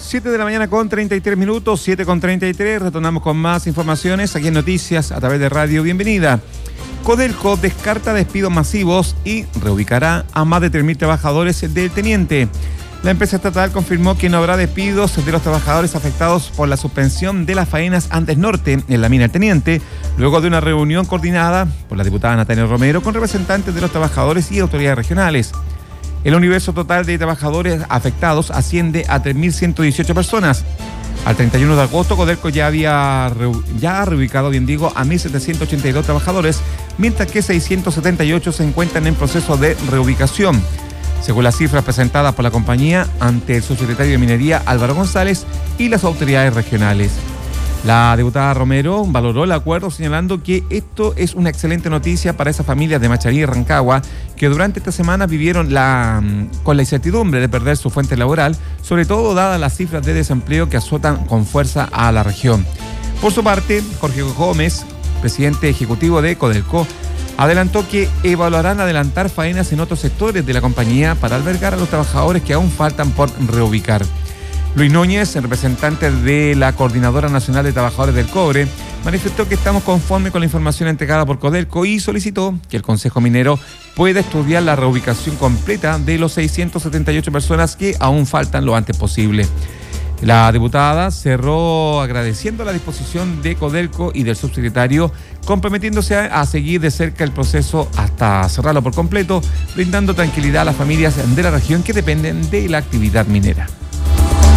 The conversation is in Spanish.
7 de la mañana con 33 minutos, 7 con 33. Retornamos con más informaciones aquí en Noticias a través de Radio Bienvenida. Codelco descarta despidos masivos y reubicará a más de 3.000 trabajadores del Teniente. La empresa estatal confirmó que no habrá despidos de los trabajadores afectados por la suspensión de las faenas Andes Norte en la mina El Teniente, luego de una reunión coordinada por la diputada Natalia Romero con representantes de los trabajadores y autoridades regionales. El universo total de trabajadores afectados asciende a 3.118 personas. Al 31 de agosto, Codelco ya ha reubicado, a 1.782 trabajadores, mientras que 678 se encuentran en proceso de reubicación. Según las cifras presentadas por la compañía ante el subsecretario de Minería Álvaro González y las autoridades regionales. La diputada Romero valoró el acuerdo señalando que esto es una excelente noticia para esas familias de Machalí y Rancagua que durante esta semana vivieron con la incertidumbre de perder su fuente laboral, sobre todo dadas las cifras de desempleo que azotan con fuerza a la región. Por su parte, Jorge Gómez, presidente ejecutivo de Codelco, adelantó que evaluarán adelantar faenas en otros sectores de la compañía para albergar a los trabajadores que aún faltan por reubicar. Luis Núñez, el representante de la Coordinadora Nacional de Trabajadores del Cobre, manifestó que estamos conformes con la información entregada por Codelco y solicitó que el Consejo Minero pueda estudiar la reubicación completa de los 678 personas que aún faltan lo antes posible. La diputada cerró agradeciendo la disposición de Codelco y del subsecretario, comprometiéndose a seguir de cerca el proceso hasta cerrarlo por completo, brindando tranquilidad a las familias de la región que dependen de la actividad minera.